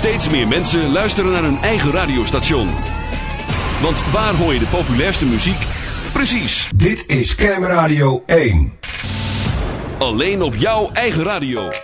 Steeds meer mensen luisteren naar hun eigen radiostation. Want waar hoor je de populairste muziek? Precies. Dit is Kerm Radio 1. Alleen op jouw eigen radio.